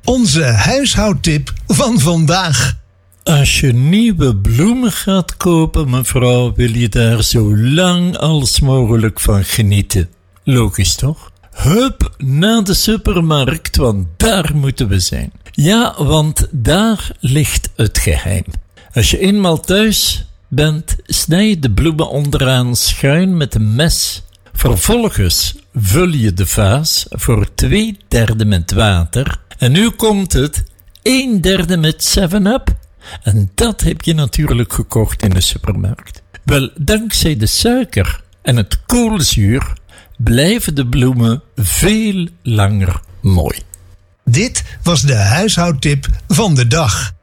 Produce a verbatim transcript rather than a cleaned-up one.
Onze huishoudtip van vandaag. Als je nieuwe bloemen gaat kopen, mevrouw, wil je daar zo lang als mogelijk van genieten. Logisch toch? Hup, naar de supermarkt, want daar moeten we zijn. Ja, want daar ligt het geheim. Als je eenmaal thuis bent, snij je de bloemen onderaan schuin met een mes. Vervolgens vul je de vaas voor twee derde met water. En nu komt het, een derde met seven up. En dat heb je natuurlijk gekocht in de supermarkt. Wel, dankzij de suiker en het koolzuur blijven de bloemen veel langer mooi. Dit was de huishoudtip van de dag.